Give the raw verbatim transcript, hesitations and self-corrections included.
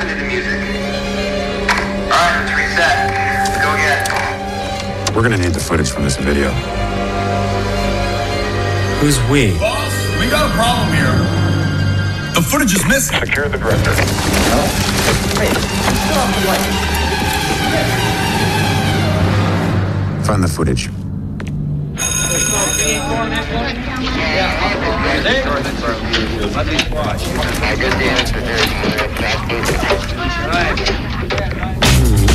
happened to the music? Alright, let's reset. Let's go again. We're gonna need the footage from this video. Who's we? Boss, we got a problem here. The footage is missing. Secure the director. Find the footage. My good damage for